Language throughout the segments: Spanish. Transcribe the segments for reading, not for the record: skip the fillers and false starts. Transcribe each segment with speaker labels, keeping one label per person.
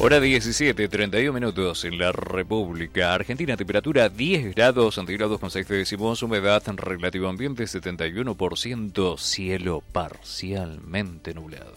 Speaker 1: Hora 17:31 minutos en la República Argentina, temperatura 10 grados centígrados con 6 décimos, humedad relativa ambiente 71%, cielo parcialmente nublado.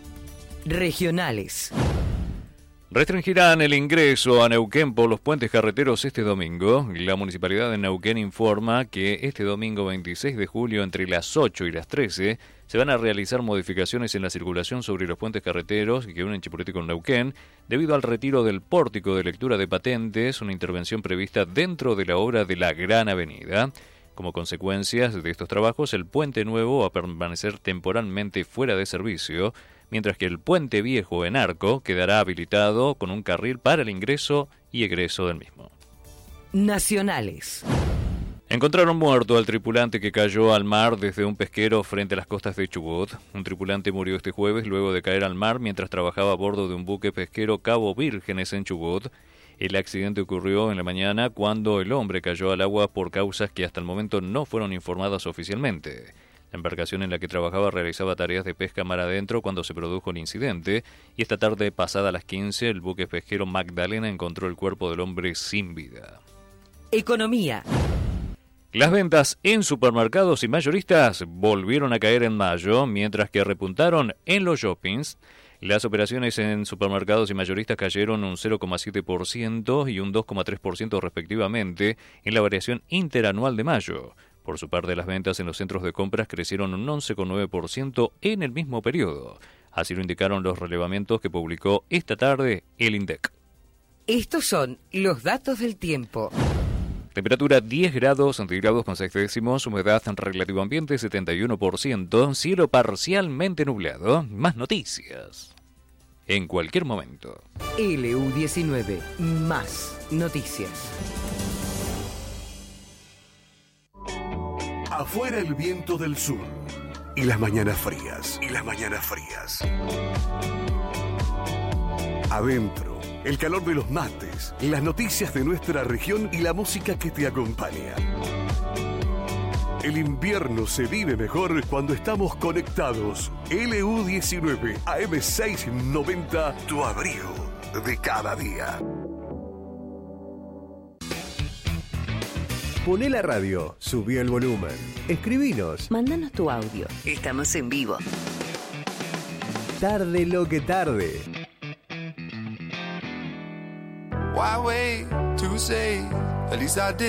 Speaker 2: Regionales.
Speaker 1: Restringirán el ingreso a Neuquén por los puentes carreteros este domingo. La Municipalidad de Neuquén informa que este domingo 26 de julio entre las 8 y las 13 se van a realizar modificaciones en la circulación sobre los puentes carreteros que unen Chipureti con Neuquén debido al retiro del pórtico de lectura de patentes, una intervención prevista dentro de la obra de la Gran Avenida. Como consecuencia de estos trabajos, el puente nuevo va a permanecer temporalmente fuera de servicio, mientras que el puente viejo en Arco quedará habilitado con un carril para el ingreso y egreso del mismo.
Speaker 2: Nacionales.
Speaker 1: Encontraron muerto al tripulante que cayó al mar desde un pesquero frente a las costas de Chubut. Un tripulante murió este jueves luego de caer al mar mientras trabajaba a bordo de un buque pesquero Cabo Vírgenes en Chubut. El accidente ocurrió en la mañana cuando el hombre cayó al agua por causas que hasta el momento no fueron informadas oficialmente. La embarcación en la que trabajaba realizaba tareas de pesca mar adentro cuando se produjo el incidente y esta tarde pasada las 15 el buque pesquero Magdalena encontró el cuerpo del hombre sin vida.
Speaker 2: Economía.
Speaker 1: Las ventas en supermercados y mayoristas volvieron a caer en mayo, mientras que repuntaron en los shoppings. Las operaciones en supermercados y mayoristas cayeron un 0,7% y un 2,3% respectivamente en la variación interanual de mayo. Por su parte, las ventas en los centros de compras crecieron un 11,9% en el mismo periodo. Así lo indicaron los relevamientos que publicó esta tarde el INDEC.
Speaker 2: Estos son los datos del tiempo.
Speaker 1: Temperatura 10 grados centígrados con 6 décimos, humedad relativa ambiente 71%, cielo parcialmente nublado. Más noticias en cualquier momento.
Speaker 2: LU19, más noticias.
Speaker 3: Afuera el viento del sur y las mañanas frías. Adentro, el calor de los mates, las noticias de nuestra región y la música que te acompaña. El invierno se vive mejor cuando estamos conectados. LU19 AM690, tu abrigo de cada día.
Speaker 4: Poné la radio, subí el volumen, escribinos.
Speaker 5: Mándanos tu audio. Estamos en vivo.
Speaker 4: Tarde lo que tarde.
Speaker 6: Why wait to say, at least I did.